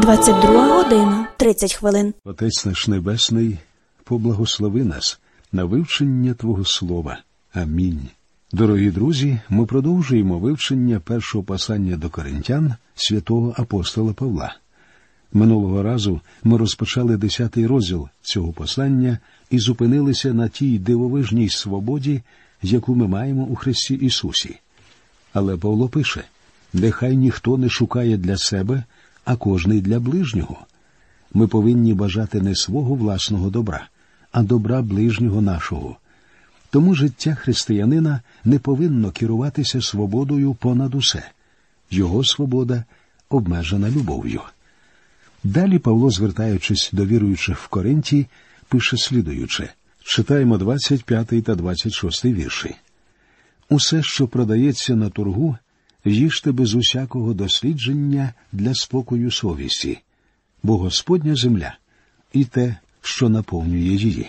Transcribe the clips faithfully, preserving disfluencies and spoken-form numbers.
двадцять друга година, тридцять хвилин. Отець наш Небесний, поблагослови нас на вивчення Твого Слова. Амінь. Дорогі друзі, ми продовжуємо вивчення першого послання до Коринтян святого апостола Павла. Минулого разу ми розпочали десятий розділ цього послання і зупинилися на тій дивовижній свободі, яку ми маємо у Христі Ісусі. Але Павло пише: «Нехай ніхто не шукає для себе, а кожний для ближнього». Ми повинні бажати не свого власного добра, а добра ближнього нашого. Тому життя християнина не повинно керуватися свободою понад усе. Його свобода обмежена любов'ю. Далі Павло, звертаючись до віруючих в Коринті, пише слідуюче. Читаємо двадцять п'ятий та двадцять шостий вірші. «Усе, що продається на торгу, їжте без усякого дослідження для спокою совісті, бо Господня земля і те, що наповнює її».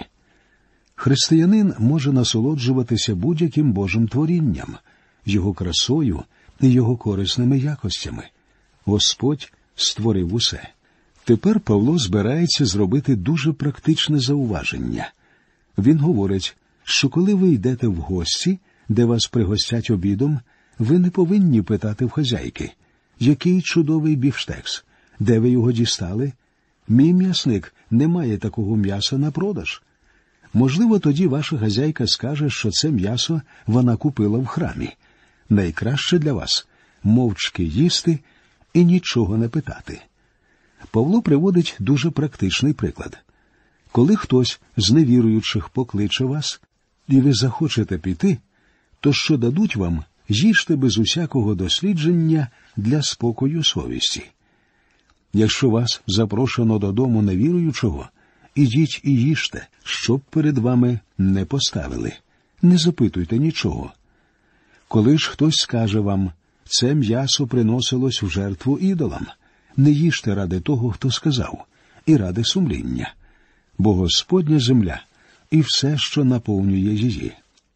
Християнин може насолоджуватися будь-яким Божим творінням, його красою і його корисними якостями. Господь створив усе. Тепер Павло збирається зробити дуже практичне зауваження. Він говорить, що коли ви йдете в гості, де вас пригостять обідом, ви не повинні питати в хазяйки: «Який чудовий бівштекс? Де ви його дістали? Мій м'ясник не має такого м'яса на продаж». Можливо, тоді ваша хазяйка скаже, що це м'ясо вона купила в храмі. Найкраще для вас – мовчки їсти і нічого не питати. Павло приводить дуже практичний приклад. Коли хтось з невіруючих покличе вас, і ви захочете піти, то що дадуть вам, їжте без усякого дослідження для спокою совісті. Якщо вас запрошено додому невіруючого, ідіть і їжте, щоб перед вами не поставили. Не запитуйте нічого. Коли ж хтось скаже вам: «Це м'ясо приносилось в жертву ідолам», не їжте ради того, хто сказав, і ради сумління. Бо Господня земля і все, що наповнює її.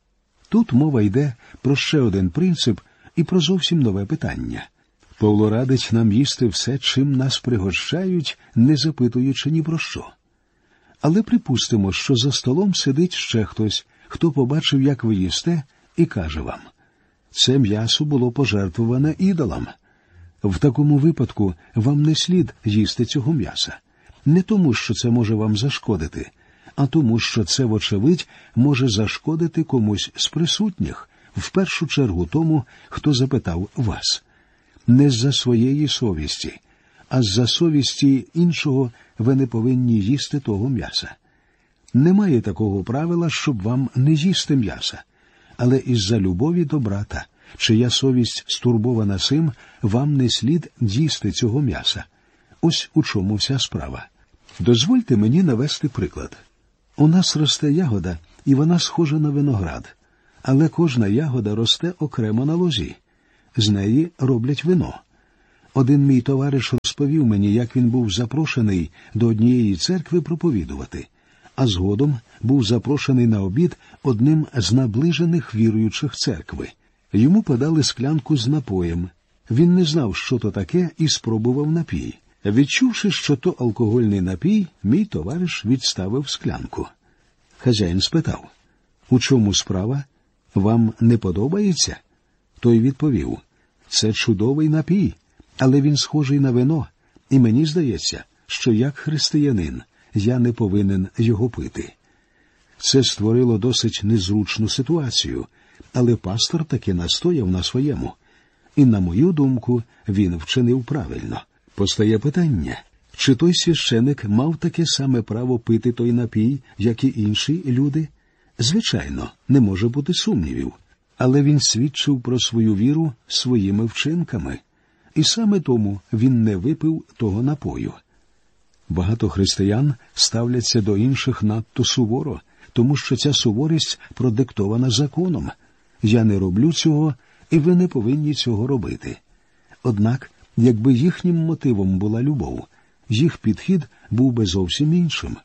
Тут мова йде про ще один принцип і про зовсім нове питання. Павло радить нам їсти все, чим нас пригощають, не запитуючи ні про що. Але припустимо, що за столом сидить ще хтось, хто побачив, як ви їсте, і каже вам: «Це м'ясо було пожертвоване ідолам». В такому випадку вам не слід їсти цього м'яса. Не тому, що це може вам зашкодити, а тому, що це, вочевидь, може зашкодити комусь з присутніх, в першу чергу тому, хто запитав вас. Не з-за своєї совісті, а з-за совісті іншого ви не повинні їсти того м'яса. Немає такого правила, щоб вам не їсти м'яса, але із-за любові до брата, чия совість стурбована сим, вам не слід їсти цього м'яса. Ось у чому вся справа. Дозвольте мені навести приклад. У нас росте ягода, і вона схожа на виноград, але кожна ягода росте окремо на лозі. З неї роблять вино. Один мій товариш розповів мені, як він був запрошений до однієї церкви проповідувати, а згодом був запрошений на обід одним з наближених віруючих церкви. Йому подали склянку з напоєм. Він не знав, що то таке, і спробував напій. Відчувши, що то алкогольний напій, мій товариш відставив склянку. Хазяїн спитав: «У чому справа? Вам не подобається?» Той відповів: «Це чудовий напій, але він схожий на вино, і мені здається, що як християнин я не повинен його пити». Це створило досить незручну ситуацію, але пастор таки настояв на своєму. І, на мою думку, він вчинив правильно. Постає питання, чи той священик мав таке саме право пити той напій, як і інші люди? Звичайно, не може бути сумнівів. Але він свідчив про свою віру своїми вчинками. І саме тому він не випив того напою. Багато християн ставляться до інших надто суворо, тому що ця суворість продиктована законом. Я не роблю цього, і ви не повинні цього робити. Однак, якби їхнім мотивом була любов, їх підхід був би зовсім іншим.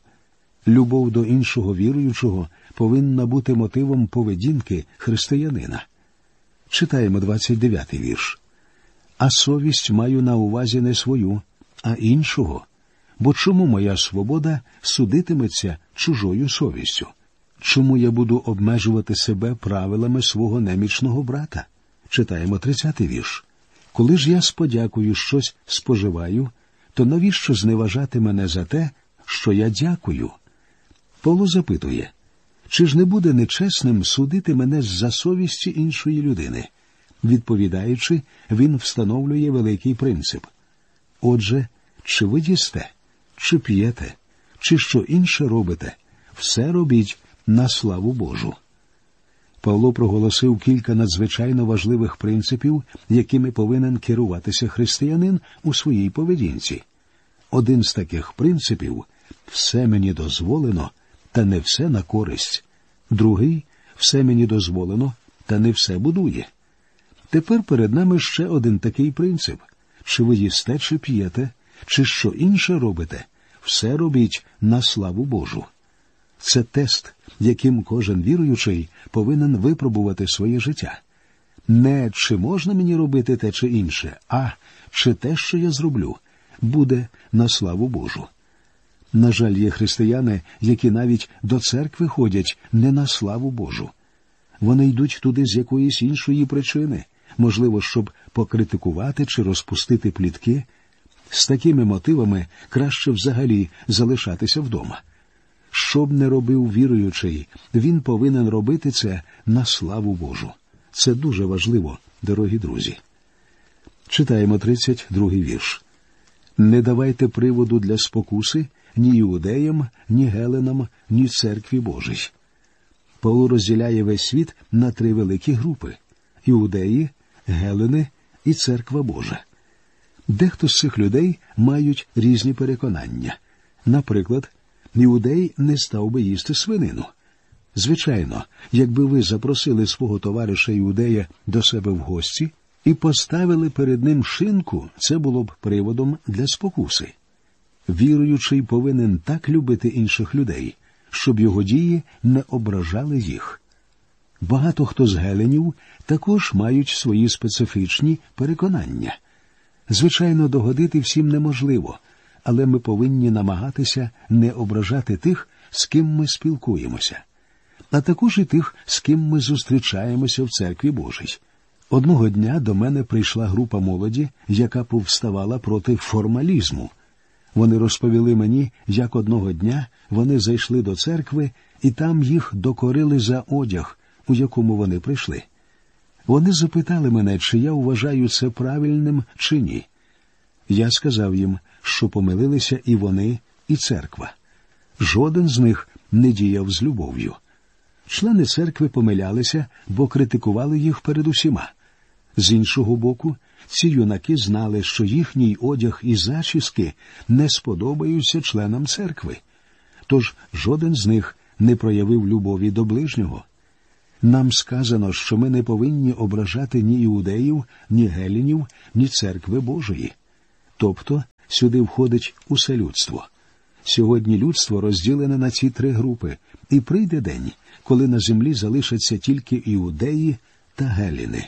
Любов до іншого віруючого повинна бути мотивом поведінки християнина. Читаємо двадцять дев'ятий вірш. «А совість маю на увазі не свою, а іншого. Бо чому моя свобода судитиметься чужою совістю? Чому я буду обмежувати себе правилами свого немічного брата? Читаємо тридцятий вірш. Коли ж я з подякою щось споживаю, то навіщо зневажати мене за те, що я дякую? Павло запитує, чи ж не буде нечесним судити мене за совісті іншої людини? Відповідаючи, він встановлює великий принцип. Отже, чи ви їсте, чи п'єте, чи що інше робите, все робіть на славу Божу. Павло проголосив кілька надзвичайно важливих принципів, якими повинен керуватися християнин у своїй поведінці. Один з таких принципів – «все мені дозволено, та не все на користь». Другий – «все мені дозволено, та не все будує». Тепер перед нами ще один такий принцип. Чи ви їсте, чи п'єте, чи що інше робите, все робіть на славу Божу. Це тест, яким кожен віруючий повинен випробувати своє життя. Не чи можна мені робити те чи інше, а чи те, що я зроблю, буде на славу Божу. На жаль, є християни, які навіть до церкви ходять не на славу Божу. Вони йдуть туди з якоїсь іншої причини, можливо, щоб покритикувати чи розпустити плітки. З такими мотивами краще взагалі залишатися вдома. Що б не робив віруючий, він повинен робити це на славу Божу. Це дуже важливо, дорогі друзі. Читаємо тридцять другий вірш. «Не давайте приводу для спокуси ні іудеям, ні геленам, ні церкві Божій». Павло розділяє весь світ на три великі групи – іудеї, гелени і церква Божа. Дехто з цих людей мають різні переконання. Наприклад, іудей не став би їсти свинину. Звичайно, якби ви запросили свого товариша іудея до себе в гості і поставили перед ним шинку, це було б приводом для спокуси. Віруючий повинен так любити інших людей, щоб його дії не ображали їх. Багато хто з геленів також мають свої специфічні переконання. Звичайно, догодити всім неможливо, але ми повинні намагатися не ображати тих, з ким ми спілкуємося, а також і тих, з ким ми зустрічаємося в церкві Божій. Одного дня до мене прийшла група молоді, яка повставала проти формалізму. Вони розповіли мені, як одного дня вони зайшли до церкви, і там їх докорили за одяг, у якому вони прийшли. Вони запитали мене, чи я вважаю це правильним чи ні. Я сказав їм, що помилилися і вони, і церква. Жоден з них не діяв з любов'ю. Члени церкви помилялися, бо критикували їх перед усіма. З іншого боку, ці юнаки знали, що їхній одяг і зачіски не сподобаються членам церкви. Тож жоден з них не проявив любові до ближнього. Нам сказано, що ми не повинні ображати ні іудеїв, ні гелінів, ні церкви Божої. Тобто сюди входить усе людство. Сьогодні людство розділене на ці три групи, і прийде день, коли на землі залишаться тільки іудеї та геліни.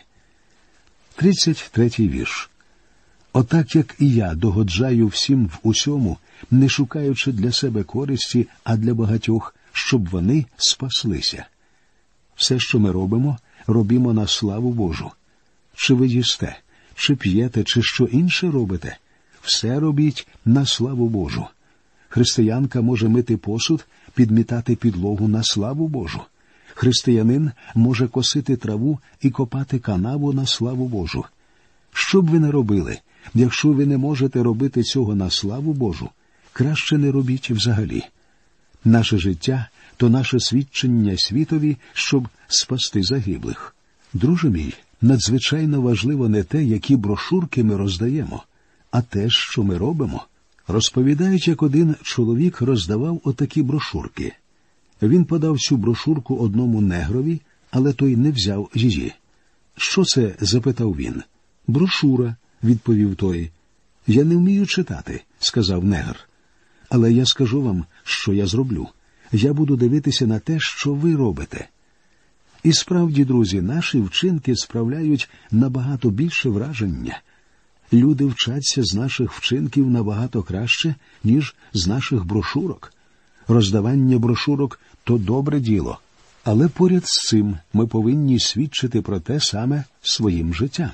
тридцять третій вірш. «Отак, як і я догоджаю всім в усьому, не шукаючи для себе користі, а для багатьох, щоб вони спаслися». Все, що ми робимо, робімо на славу Божу. Чи ви їсте, чи п'єте, чи що інше робите, все робіть на славу Божу. Християнка може мити посуд, підмітати підлогу на славу Божу. Християнин може косити траву і копати канаву на славу Божу. Що б ви не робили, якщо ви не можете робити цього на славу Божу, краще не робіть взагалі. Наше життя – то наше свідчення світові, щоб спасти загиблих. Друже мій, надзвичайно важливо не те, які брошурки ми роздаємо, а те, що ми робимо. Розповідають, як один чоловік роздавав отакі брошурки. Він подав цю брошурку одному негрові, але той не взяв її. «Що це?» – запитав він. «Брошура», – відповів той. «Я не вмію читати», – сказав негр. «Але я скажу вам, що я зроблю. Я буду дивитися на те, що ви робите». І справді, друзі, наші вчинки справляють набагато більше враження. Люди вчаться з наших вчинків набагато краще, ніж з наших брошурок. Роздавання брошурок – то добре діло. Але поряд з цим ми повинні свідчити про те саме своїм життям.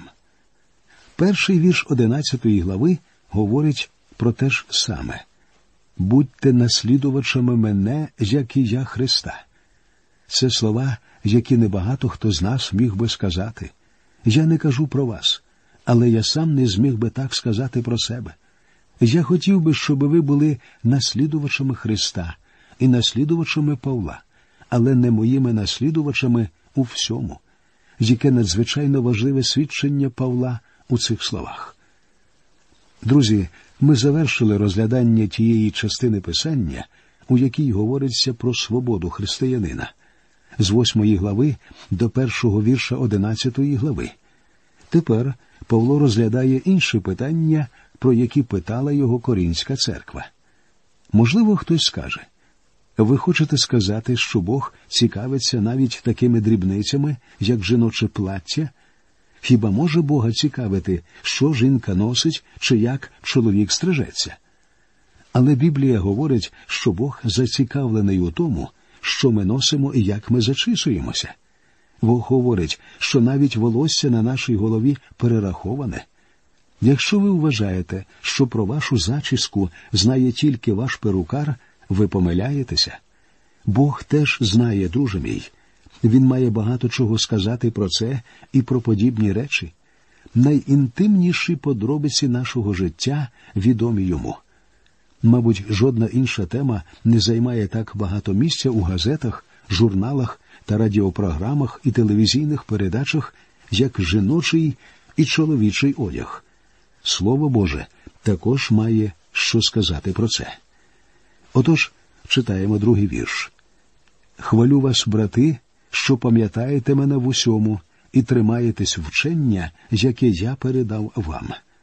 Перший вірш одинадцятої глави говорить про те ж саме. «Будьте наслідувачами мене, як і я Христа». Це слова, які небагато хто з нас міг би сказати. Я не кажу про вас, але я сам не зміг би так сказати про себе. Я хотів би, щоб ви були наслідувачами Христа і наслідувачами Павла, але не моїми наслідувачами у всьому. Яке надзвичайно важливе свідчення Павла у цих словах. Друзі, ми завершили розглядання тієї частини Писання, у якій говориться про свободу християнина. З восьмої глави до першого вірша одинадцятої глави. Тепер Павло розглядає інші питання, про які питала його Коринська церква. Можливо, хтось скаже, ви хочете сказати, що Бог цікавиться навіть такими дрібницями, як жіноче плаття? Хіба може Бога цікавити, що жінка носить, чи як чоловік стрижеться? Але Біблія говорить, що Бог зацікавлений у тому, що ми носимо і як ми зачісуємося. Бог говорить, що навіть волосся на нашій голові перераховане. Якщо ви вважаєте, що про вашу зачіску знає тільки ваш перукар, ви помиляєтеся. Бог теж знає, друже мій. Він має багато чого сказати про це і про подібні речі. Найінтимніші подробиці нашого життя відомі йому. Мабуть, жодна інша тема не займає так багато місця у газетах, журналах та радіопрограмах і телевізійних передачах, як жіночий і чоловічий одяг. Слово Боже також має що сказати про це. Отож, читаємо другий вірш. «Хвалю вас, брати, що пам'ятаєте мене в усьому і тримаєтесь вчення, яке я передав вам».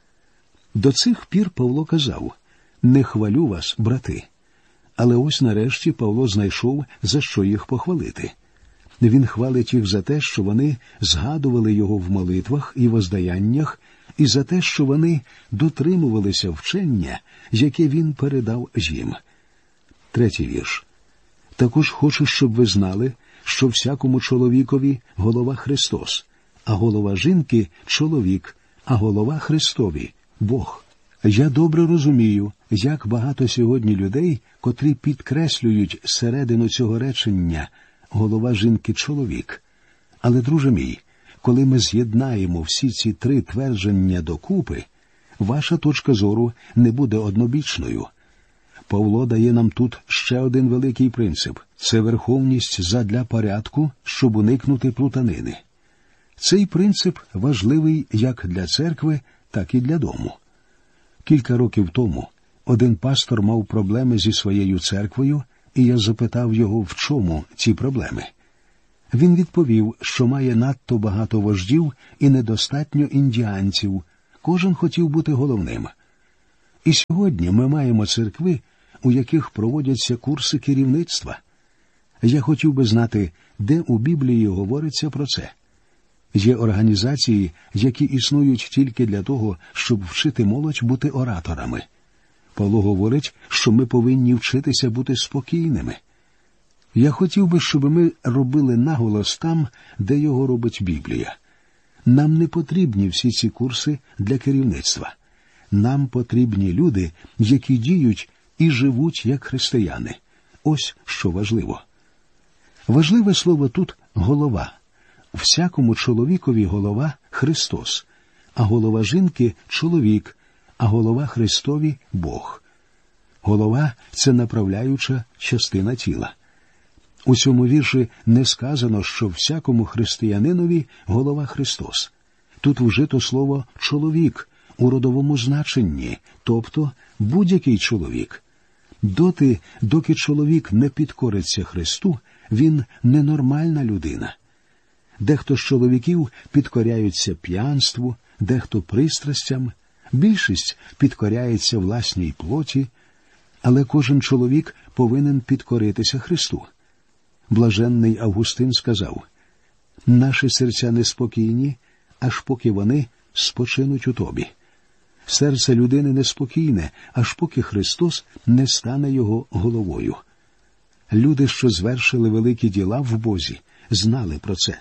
До цих пір Павло казав «Не хвалю вас, брати». Але ось нарешті Павло знайшов, за що їх похвалити. Він хвалить їх за те, що вони згадували його в молитвах і воздаяннях, і за те, що вони дотримувалися вчення, яке він передав їм. Третій вірш. «Також хочу, щоб ви знали, що всякому чоловікові голова Христос, а голова жінки – чоловік, а голова Христові – Бог». Я добре розумію, як багато сьогодні людей, котрі підкреслюють середину цього речення «голова жінки – чоловік». Але, друже мій, коли ми з'єднаємо всі ці три твердження докупи, ваша точка зору не буде однобічною. Павло дає нам тут ще один великий принцип – це верховність задля порядку, щоб уникнути плутанини. Цей принцип важливий як для церкви, так і для дому. Кілька років тому один пастор мав проблеми зі своєю церквою, і я запитав його, в чому ці проблеми. Він відповів, що має надто багато вождів і недостатньо індіанців, кожен хотів бути головним. І сьогодні ми маємо церкви, у яких проводяться курси керівництва. Я хотів би знати, де у Біблії говориться про це. Є організації, які існують тільки для того, щоб вчити молодь бути ораторами. Павло говорить, що ми повинні вчитися бути спокійними. Я хотів би, щоб ми робили наголос там, де його робить Біблія. Нам не потрібні всі ці курси для керівництва. Нам потрібні люди, які діють і живуть як християни. Ось що важливо. Важливе слово тут «голова». Всякому чоловікові голова – Христос, а голова жінки – чоловік, а голова Христові – Бог. Голова – це направляюча частина тіла. У цьому вірші не сказано, що всякому християнинові голова Христос. Тут вжито слово «чоловік» у родовому значенні, тобто будь-який чоловік. Доти, доки чоловік не підкориться Христу, він ненормальна людина. Дехто з чоловіків підкоряються п'янству, дехто пристрастям, більшість підкоряється власній плоті, але кожен чоловік повинен підкоритися Христу. Блаженний Августин сказав, «Наші серця неспокійні, аж поки вони спочинуть у тобі». Серце людини неспокійне, аж поки Христос не стане його головою. Люди, що звершили великі діла в Бозі, знали про це.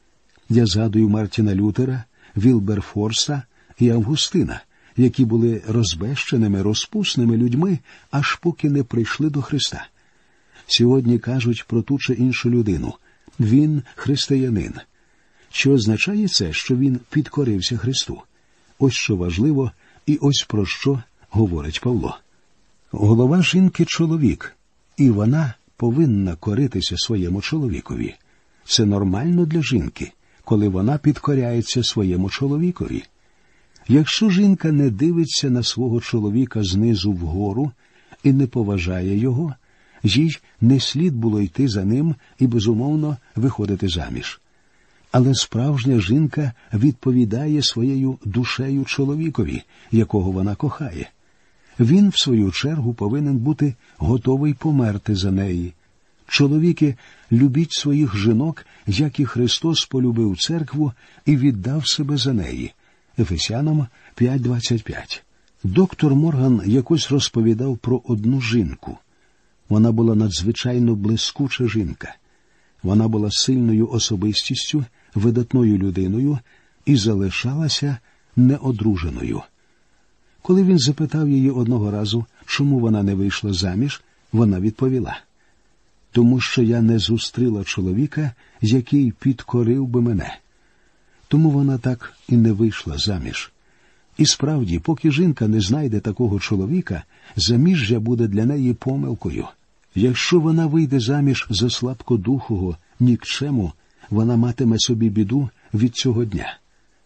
Я згадую Мартіна Лютера, Вілберфорса і Августина, які були розбещеними, розпусними людьми, аж поки не прийшли до Христа. Сьогодні кажуть про ту чи іншу людину. Він християнин. Чи означає це, що він підкорився Христу? Ось що важливо, і ось про що говорить Павло. Голова жінки – чоловік, і вона повинна коритися своєму чоловікові. Це нормально для жінки, коли вона підкоряється своєму чоловікові. Якщо жінка не дивиться на свого чоловіка знизу вгору і не поважає його, їй не слід було йти за ним і, безумовно, виходити заміж. Але справжня жінка відповідає своєю душею чоловікові, якого вона кохає. Він, в свою чергу, повинен бути готовий померти за неї. Чоловіки, любіть своїх жінок, як і Христос полюбив церкву і віддав себе за неї. Ефесянам п'ять двадцять п'ять. Доктор Морган якось розповідав про одну жінку. Вона була надзвичайно блискуча жінка. Вона була сильною особистістю, видатною людиною і залишалася неодруженою. Коли він запитав її одного разу, чому вона не вийшла заміж, вона відповіла: «Тому що я не зустріла чоловіка, який підкорив би мене». Тому вона так і не вийшла заміж. І справді, поки жінка не знайде такого чоловіка, заміжжя буде для неї помилкою. Якщо вона вийде заміж за слабкодухого, нікчему, вона матиме собі біду від цього дня.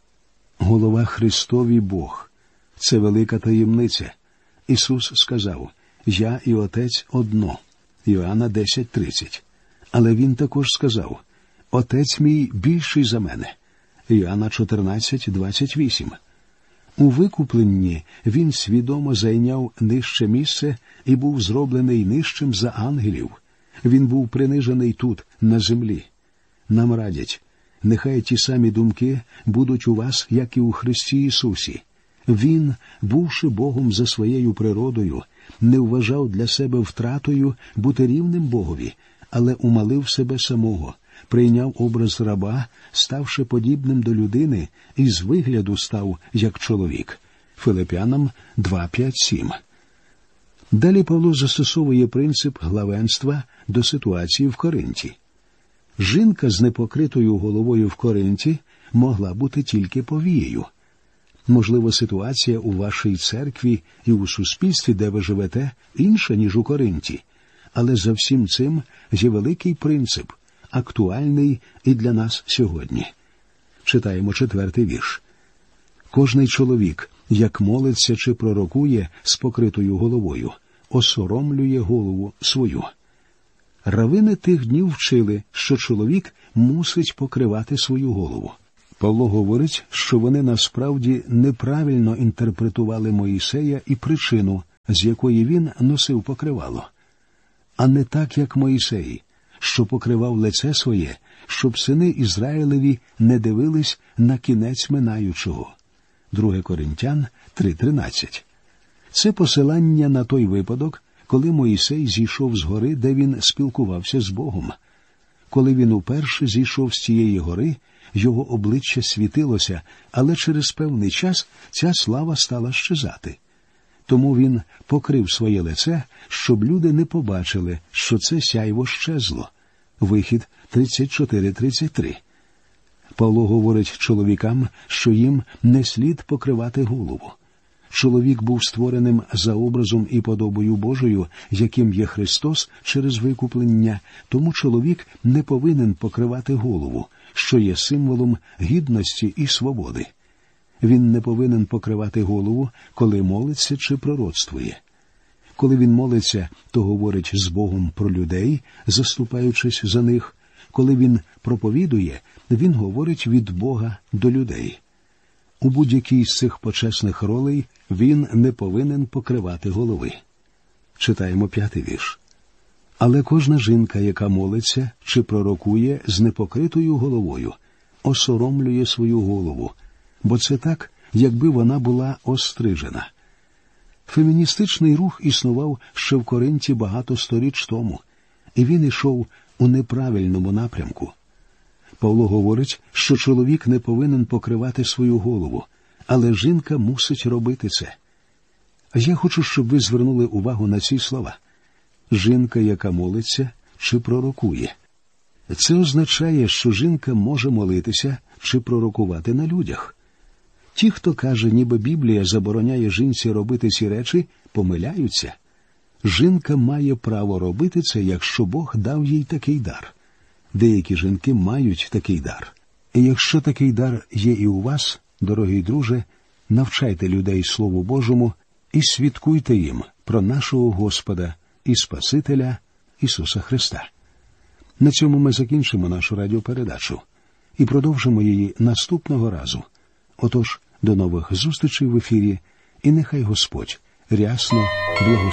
Голова Христові Бог. Це велика таємниця. Ісус сказав: «Я і Отець одно». Іоанна десять тридцять. Але Він також сказав: «Отець мій більший за мене». Іоанна чотирнадцять двадцять вісім. У викупленні Він свідомо зайняв нижче місце і був зроблений нижчим за ангелів. Він був принижений тут, на землі. Нам радять: нехай ті самі думки будуть у вас, як і у Христі Ісусі. Він, бувши Богом за своєю природою, не вважав для себе втратою бути рівним Богові, але умалив себе самого, прийняв образ раба, ставши подібним до людини, і з вигляду став як чоловік. Филип'янам два п'ять сім. Далі Павло застосовує принцип главенства до ситуації в Коринті. Жінка з непокритою головою в Коринті могла бути тільки повією. Можливо, ситуація у вашій церкві і у суспільстві, де ви живете, інша, ніж у Коринті. Але за всім цим є великий принцип, актуальний і для нас сьогодні. Читаємо четвертий вірш. «Кожний чоловік, як молиться чи пророкує з покритою головою, осоромлює голову свою». Равини тих днів вчили, що чоловік мусить покривати свою голову. Павло говорить, що вони насправді неправильно інтерпретували Моїсея і причину, з якої він носив покривало. А не так, як Моїсей, що покривав лице своє, щоб сини Ізраїлеві не дивились на кінець минаючого. Друге Коринтян три тринадцять. Це посилання на той випадок, коли Моїсей зійшов з гори, де він спілкувався з Богом. Коли він уперше зійшов з цієї гори, його обличчя світилося, але через певний час ця слава стала щезати. Тому він покрив своє лице, щоб люди не побачили, що це сяйво щезло. Вихід тридцять чотири тридцять три. Павло говорить чоловікам, що їм не слід покривати голову. Чоловік був створеним за образом і подобою Божою, яким є Христос через викуплення, тому чоловік не повинен покривати голову, що є символом гідності і свободи. Він не повинен покривати голову, коли молиться чи пророцтвує. Коли він молиться, то говорить з Богом про людей, заступаючись за них. Коли він проповідує, він говорить від Бога до людей. У будь-якій з цих почесних ролей він не повинен покривати голови. Читаємо п'ятий вірш. Але кожна жінка, яка молиться чи пророкує з непокритою головою, осоромлює свою голову, бо це так, якби вона була острижена. Феміністичний рух існував ще в Коринті багато сторіч тому, і він ішов у неправильному напрямку. Павло говорить, що чоловік не повинен покривати свою голову, але жінка мусить робити це. Я хочу, щоб ви звернули увагу на ці слова. Жінка, яка молиться чи пророкує. Це означає, що жінка може молитися чи пророкувати на людях. Ті, хто каже, ніби Біблія забороняє жінці робити ці речі, помиляються. Жінка має право робити це, якщо Бог дав їй такий дар. Деякі жінки мають такий дар. І якщо такий дар є і у вас, дорогий друже, навчайте людей Слову Божому і свідкуйте їм про нашого Господа і Спасителя Ісуса Христа. На цьому ми закінчимо нашу радіопередачу і продовжимо її наступного разу. Отож, до нових зустрічей в ефірі, і нехай Господь рясно благословить.